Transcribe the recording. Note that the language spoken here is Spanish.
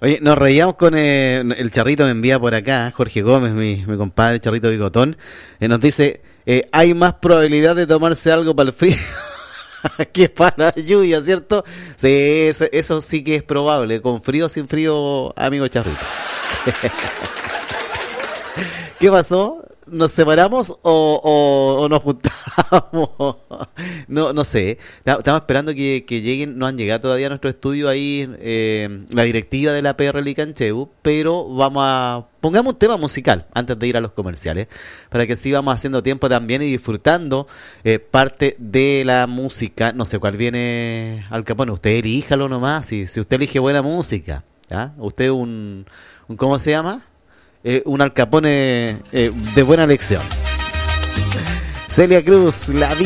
Oye, nos reíamos con el Charrito, me envía por acá, Jorge Gómez, mi compadre, el Charrito Bigotón, nos dice, hay más probabilidad de tomarse algo para el frío que para la lluvia, ¿cierto? Sí, eso sí que es probable, con frío o sin frío, amigo Charrito. ¿Qué pasó? ¿Nos separamos o nos juntamos? No sé. Estamos esperando que lleguen. No han llegado todavía a nuestro estudio ahí la directiva de la PR Licancheu, pero pongamos un tema musical antes de ir a los comerciales, para que así vamos haciendo tiempo también y disfrutando parte de la música. No sé cuál viene Al Capone. Usted elíjalo nomás. Si usted elige buena música, ¿ya? Usted un ¿cómo se llama? Un Al Capone de buena elección. Celia Cruz, La Vida.